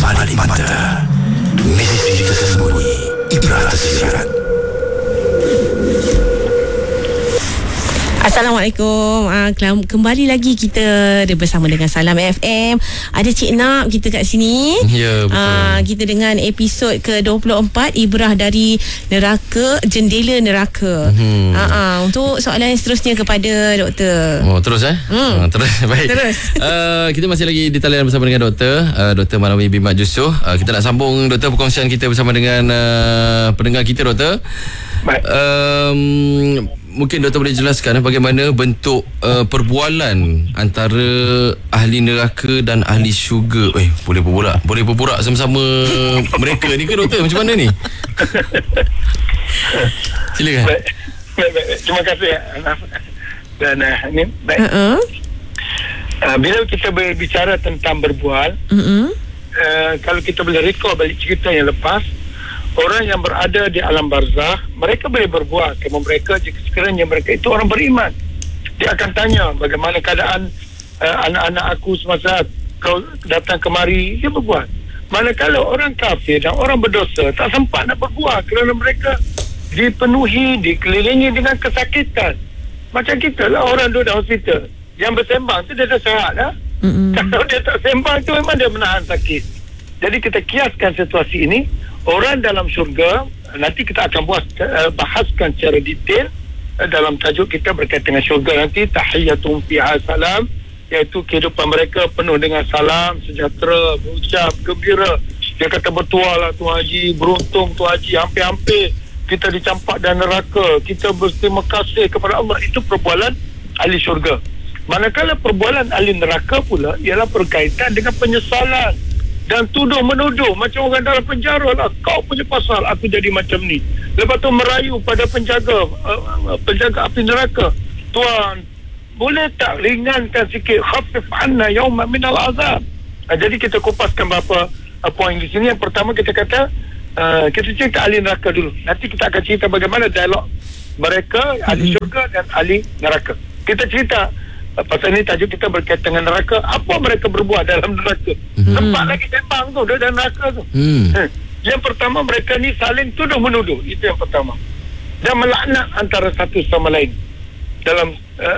Balik mata. Misteri tersembunyi. Ibrah tersirat. Assalamualaikum. Kembali lagi kita bersama dengan Salam FM. Ada Cik Nap kita kat sini. Ya, betul. Kita dengan episod ke-24 Ibrah dari Neraka, Jendela Neraka. Untuk soalan yang seterusnya kepada doktor. Terus terus. Baik. Terus. Kita masih lagi di talian bersama dengan doktor, Dr. Manawi bin Mat Jusoh. Kita nak sambung doktor perkongsian kita bersama dengan pendengar kita, doktor. Baik. Mungkin doktor boleh jelaskan bagaimana bentuk perbualan antara ahli neraka dan ahli syurga. Boleh berborak sama-sama mereka ni ke, doktor? Macam mana ni? Silakan. Baik. Terima kasih. Dan ini baik. Bila kita berbicara tentang berbual, kalau kita boleh recall balik cerita yang lepas, orang yang berada di alam barzakh, mereka boleh berbuat. Kerana mereka, jika sekiranya mereka itu orang beriman, dia akan tanya bagaimana keadaan anak-anak aku semasa kau datang kemari. Dia berbuat. Manakala orang kafir dan orang berdosa tak sempat nak berbuat kerana mereka dipenuhi, dikelilingi dengan kesakitan. Macam kita lah, orang duduk di hospital, yang bersembang tu dia dah sihat lah. Kalau dia tak sembang tu memang dia menahan sakit. Jadi kita kiaskan situasi ini. Orang dalam syurga, nanti kita akan bahaskan secara detail dalam tajuk kita berkaitan dengan syurga nanti, tahiyyatum fiha salam, iaitu kehidupan mereka penuh dengan salam, sejahtera, berucap, gembira. Dia kata bertuah lah Tuan Haji, beruntung Tuan Haji, hampir-hampir kita dicampak dan neraka, kita berterima kasih kepada Allah. Itu perbualan ahli syurga. Manakala perbualan ahli neraka pula ialah berkaitan dengan penyesalan dan tuduh menuduh, macam orang dalam penjara lah, kau punya pasal aku jadi macam ni. Lepas tu merayu pada penjaga api neraka, Tuan boleh tak ringankan sikit, khafif anna yawma minal azab. Jadi kita kupaskan beberapa poin di sini. Yang pertama kita kata, kita cerita ahli neraka dulu, nanti kita akan cerita bagaimana dialog mereka, ahli syurga dan ahli neraka. Kita cerita pasal ni tajuk kita berkaitan dengan neraka. Apa mereka berbuat dalam neraka? Sempat lagi sembang tu dia dalam neraka tu. Yang pertama, mereka ni saling tuduh menuduh. Itu yang pertama. Dan melaknat antara satu sama lain. Dalam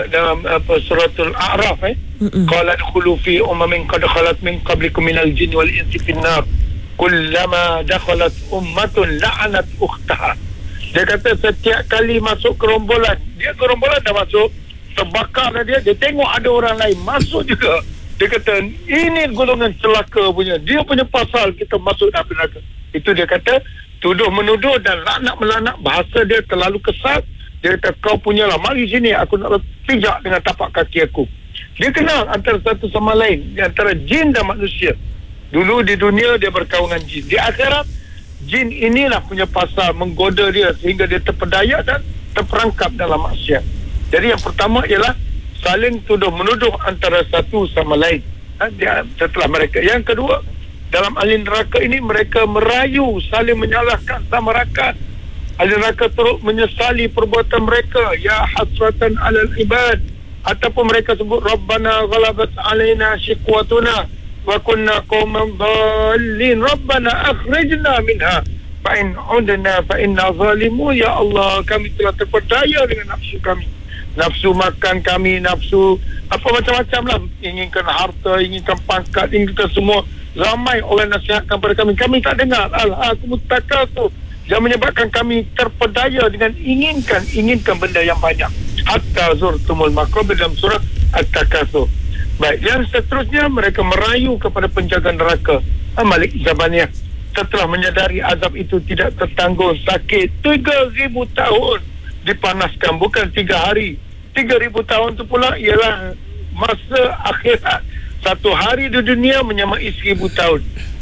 suratul A'raf, qala adkhulu fi ummin qad khalat min qablikum minal jinni wal insi fin nar kullama dakhalat ummatun la'anat ukhtaha. Dia kata setiap kali masuk gerombolan, gerombolan dah masuk, terbakar dia tengok ada orang lain masuk juga. Dia kata ini golongan celaka punya, dia punya pasal kita masuk dalam neraka. Itu dia kata tuduh menuduh dan laknat melaknat. Bahasa dia terlalu kesat. Dia kata kau punyalah, mari sini aku nak pijak dengan tapak kaki aku. Dia kenal antara satu sama lain, antara jin dan manusia. Dulu di dunia dia berkawan dengan jin, di akhirat jin inilah punya pasal menggoda dia sehingga dia terpedaya dan terperangkap dalam maksiat. Jadi yang pertama ialah saling tuduh menuduh antara satu sama lain setelah mereka. Yang kedua, dalam ahli neraka ini mereka merayu, saling menyalahkan sama rakan. Ahli neraka terus menyesali perbuatan mereka, ya hasratan alal ibad, ataupun mereka sebut Rabbana ghalabat alaina shiqwatuna wa kunna qauman dhalin Rabbana akhrijna minha fa in udna fa inna zalimun. Ya Allah, kami telah terpedaya dengan nafsu kami, nafsu makan kami, nafsu apa macam-macam lah, inginkan harta, inginkan pangkat, inginkan semua. Ramai orang nasihatkan kepada kami, kami tak dengar. Aku mutakasur, yang menyebabkan kami terpedaya dengan inginkan benda yang banyak. Hatta zurtumul maqabir, dalam surah At-Takasur. Baik, yang seterusnya mereka merayu kepada penjaga neraka, Malik Zabaniyah, setelah menyadari azab itu tidak tertanggung, sakit 3,000 tahun dipanaskan, bukan 3 hari. 3,000 tahun itu pula ialah masa akhirat. 1 hari di dunia menyamai 1,000 tahun.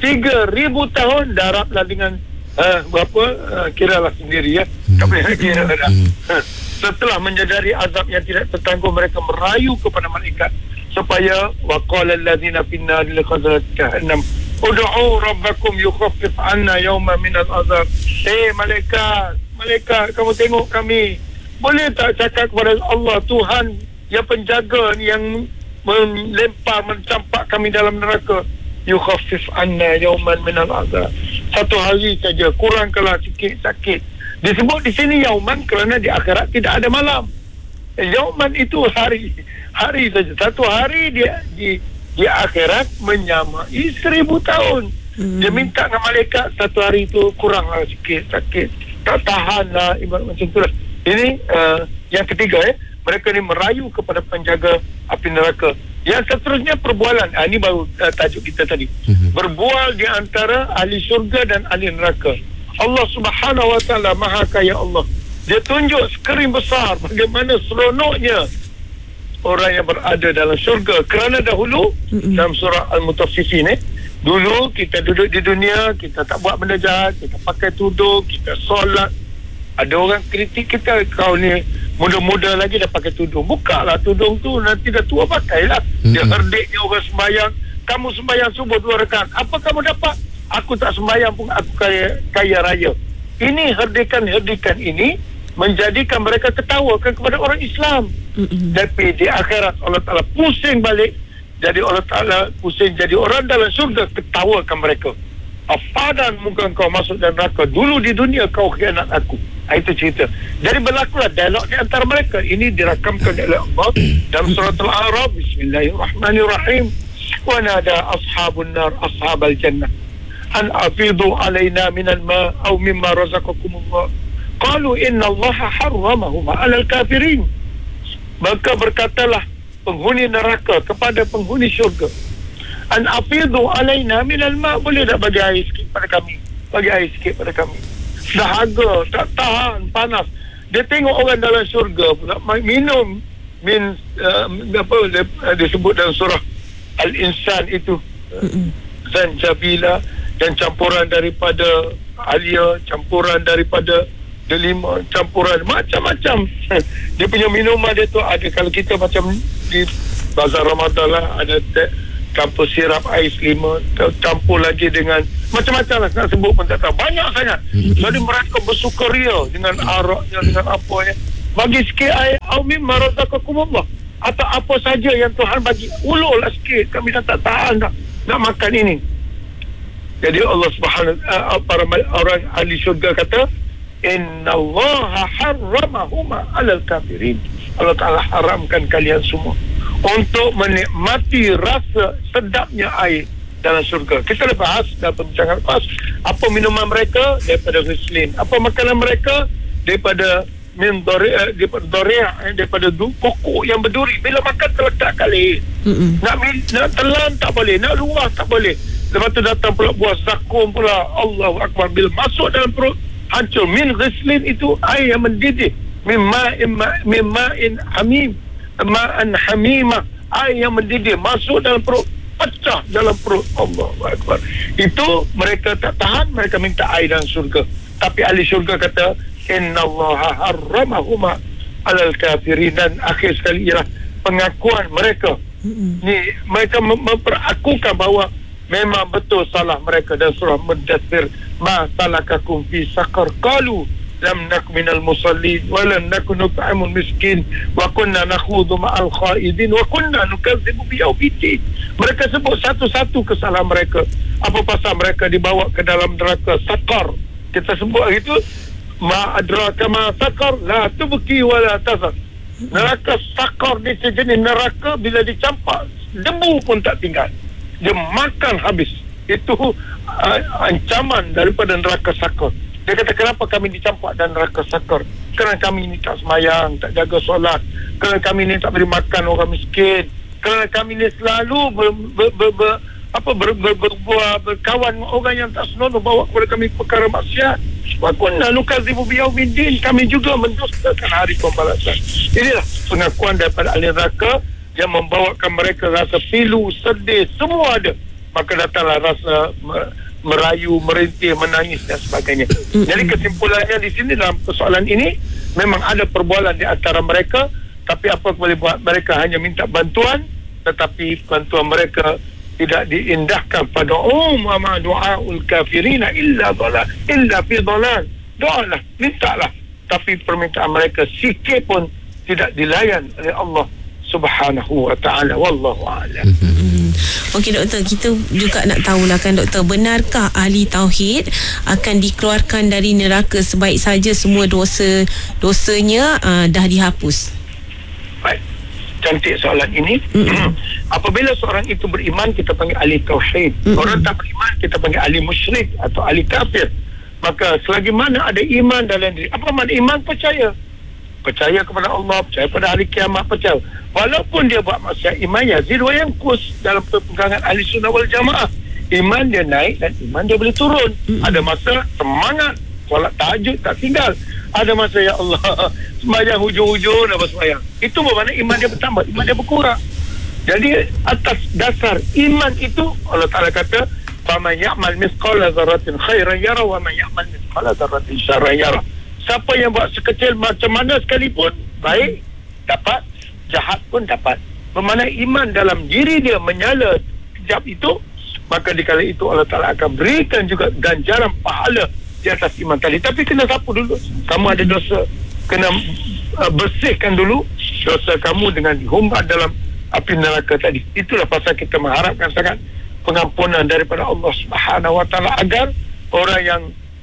3,000 tahun darablah dengan berapa, kiralah sendiri ya. Tak boleh kira dah. Setelah menyadari azab yang tidak tertanggung, mereka merayu kepada malaikat supaya waqala allazina finnar liqadrat jahannam ud'u rabbakum yukhaffif 'anna yawma min al-'azab. Malaikat, kamu tengok kami, boleh tak cakap kepada Allah, Tuhan yang penjaga, yang melempar, mencampak kami dalam neraka, yukhaffif anna yawman minal azab. Satu hari saja, kurangkanlah sikit sakit. Disebut di sini yauman kerana di akhirat tidak ada malam. Yauman itu hari saja. Satu hari dia di akhirat menyamai 1000 tahun. Dia minta dengan malaikat satu hari itu kuranglah sikit sakit, tak tahan lah, ibarat macam tu lah. Ini yang ketiga, mereka ni merayu kepada penjaga api neraka. Yang seterusnya perbualan. Ini baru tajuk kita tadi. Berbual di antara ahli syurga dan ahli neraka. Allah Subhanahu Wa Taala Maha Kaya Allah. Dia tunjuk skrin besar bagaimana seronoknya orang yang berada dalam syurga. Kerana dahulu dalam surah Al-Mutaffifin, dulu kita duduk di dunia, kita tak buat benda jahat, kita pakai tudung, kita solat. Ada orang kritik kita, kau ni muda-muda lagi dah pakai tudung. Bukalah tudung tu, nanti dah tua pakailah. Dia herdiknya orang sembahyang. Kamu sembahyang subuh 2 rakaat, apa kamu dapat? Aku tak sembahyang pun aku kaya raya. Ini herdikan ini menjadikan mereka ketawakan kepada orang Islam. Tapi di akhirat Allah Ta'ala pusing balik. Jadi Allah Ta'ala pusing jadi orang dalam syurga, ketawakan mereka. Afadan muka kau masuk dalam neraka, dulu di dunia kau khianat aku. Itu cerita. Jadi berlakulah dialog di antara mereka. Ini dirakamkan oleh Allah dalam surah Al-A'raf. Bismillahirrahmanirrahim. Wa nada ashabun nar ashabal jannah an afidu alaina minal ma' aw mimma razaqakumullah. Qalu inna Allah harramahuma 'alal kafirin. Maka berkatalah penghuni neraka kepada penghuni syurga, an afidu alaina minal ma', boleh tak bagi air sikit pada kami? Bagi air sikit pada kami. Dahaga, tak tahan, panas. Dia tengok orang dalam syurga pula minum disebut dalam surah Al-Insan itu, zanjabila, dan campuran daripada alia, campuran daripada delima, campuran macam-macam. Dia punya minuman dia tu ada, kalau kita macam di bazar Ramadan lah, ada campur sirap ais 5, campur lagi dengan macam-macam lah, nak sebut pun tak tahu, banyak sangat. Jadi mereka bersukaria dengan araknya, dengan apa ya. Bagi sikit air, aumim marazaqakumullah, atau apa saja yang Tuhan bagi, ulurlah sikit, kami dah tak tahan dah nak makan ini. Jadi Allah Subhanahu para orang ahli syurga kata, innallaha harramahuma 'alal kafirin. Allah Ta'ala haramkan kalian semua untuk menikmati rasa sedapnya air dalam syurga. Kita dah bahas dalam perbincangan lepas, apa minuman mereka daripada Rislin, apa makanan mereka daripada daripada pokok yang berduri. Bila makan terletak kali, nak telan tak boleh, nak luah tak boleh. Lepas tu datang pula buah zakum pula, Allahu Akbar. Bila masuk dalam perut, hancur. Min Rislin itu air yang mendidih, mima'in hamim, ma'an hamimah, air yang mendidih masuk dalam perut, pecah dalam perut. Allahu Akbar. Itu mereka tak tahan, mereka minta air dalam syurga. Tapi ahli syurga kata, innallaha harramahuma 'alal kafirin. Dan akhir sekali ialah pengakuan mereka. Ni mereka memperakukan bahawa memang betul salah mereka. Dan surah Muddathir, ma salakakum fi saqar, qalu lam naku minal musallin wa lam naku nut'imul miskin wa kunna nakhudhu ma'al khaidin wa kunna nukadzibu biyaumiddin. Mereka sebut satu-satu kesalahan mereka. Apa pasal mereka dibawa ke dalam neraka saqar. Kita sebut itu, ma adraka ma saqar, la tubki wa la tazar. Neraka saqar ni sejenis neraka, bila dicampak debu pun tak tinggal, dia makan habis. Itu ancaman daripada neraka saqar. Dia kata, kenapa kami dicampak dan neraka saqar? Kerana kami ni tak semayang, tak jaga solat, kerana kami ni tak beri makan orang miskin, kerana kami ni selalu berkawan dengan orang yang tak senonoh, bawa kepada kami perkara maksiat. Wa kunna nukadzibu biyaumiddin, kami juga mendustakan hari pembalasan. Inilah pengakuan daripada ahli neraka yang membawakan mereka rasa pilu, sedih, semua ada. Maka datanglah rasa merayu, merintih, menangis dan sebagainya. Jadi kesimpulannya di sini dalam persoalan ini, memang ada perbualan di antara mereka, tapi apa boleh buat, mereka hanya minta bantuan, tetapi bantuan mereka tidak diindahkan pada ma du'aul kafirina illa fi dhalal. Doalah, mintalah, tapi permintaan mereka sikit pun tidak dilayan oleh Allah Subhanahu wa ta'ala. Wallahu a'lam. Okey doktor, kita juga nak tahulah kan doktor, benarkah ahli tauhid akan dikeluarkan dari neraka sebaik saja semua dosanya dah dihapus? Baik, cantik soalan ini. Apabila seorang itu beriman, kita panggil ahli tauhid. Orang tak beriman, kita panggil ahli musyrik atau ahli kafir. Maka selagi mana ada iman dalam diri. Apa makna iman? Percaya kepada Allah, percaya pada hari kiamat, percaya. Walaupun dia buat maksiat, iman yazid wa yanqus dalam pegangan ahli sunnah wal jamaah. Iman dia naik dan iman dia boleh turun. Ada masa semangat, solat tahajud tak tinggal. Ada masa ya Allah, sembahyang hujung-hujung dah bersembahyang. Itu bermakna iman dia bertambah, iman dia berkurang. Jadi atas dasar iman itu Allah Ta'ala kata, faman ya'mal mithqala dzarratin khairan yara wa man ya'mal mithqala dzarratin syarran yara. Siapa yang buat sekecil macam mana sekalipun, baik dapat, jahat pun dapat. Bermakna iman dalam diri dia menyala kejap itu, maka dikala itu Allah Ta'ala akan berikan juga ganjaran pahala di atas iman tadi. Tapi kena sapu dulu. Kamu ada dosa, kena bersihkan dulu dosa kamu dengan dihumbat dalam api neraka tadi. Itulah pasal kita mengharapkan sangat pengampunan daripada Allah Subhanahu wa Ta'ala agar orang yang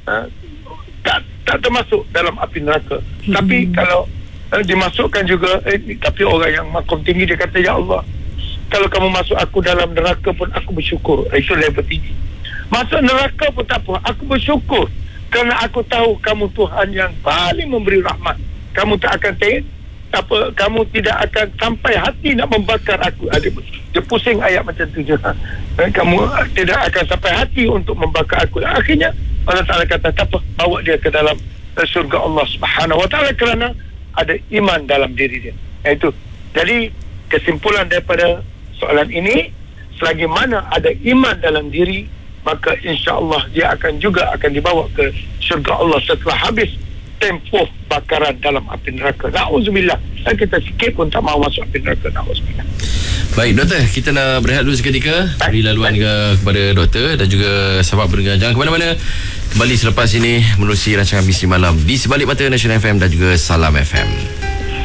tak termasuk dalam api neraka. Tapi kalau dimasukkan juga, tapi orang yang makom tinggi dia kata, ya Allah, kalau kamu masuk aku dalam neraka pun aku bersyukur. Itu level tinggi. Masuk neraka pun tak apa, aku bersyukur kerana aku tahu kamu Tuhan yang paling memberi rahmat. Kamu tak akan kamu tidak akan sampai hati nak membakar aku. Dia pusing ayat macam tu je. Kamu tidak akan sampai hati untuk membakar aku. Akhirnya Allah Ta'ala kata, tak apa, bawa dia ke dalam surga Allah Subhanahu wa Ta'ala kerana ada iman dalam diri dia. Itu. Jadi kesimpulan daripada soalan ini, selagi mana ada iman dalam diri, maka insya-Allah dia akan dibawa ke syurga Allah setelah habis tempoh bakaran dalam api neraka. Na'udzubillah. Dan kita sikit pun tak mahu masuk api neraka. Na'udzubillah. Baik doktor, kita nak berehat dulu seketika. Beri laluan kepada doktor dan juga sahabat pendengar. Jangan ke mana-mana. Kembali selepas ini menerusi rancangan Misteri Malam di Sebalik Mata Nasional FM dan juga Salam FM.